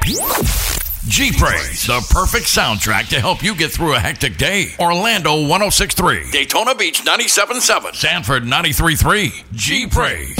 G-Praise, the perfect soundtrack to help you get through a hectic day. Orlando 106.3, Daytona Beach 97.7, Sanford 93.3. G-Praise.